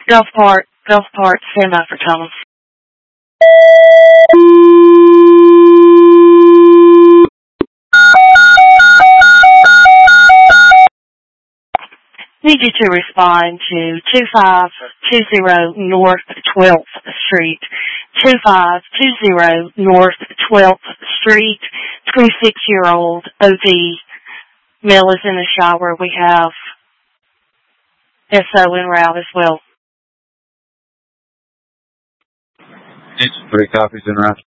Golf Park, stand by for Thomas. Need you to respond to 2520 North 12th Street. 2520 North 12th Street. 26-year-old OD. Male is in the shower. We have SO en route as well. It's 3 copies en route.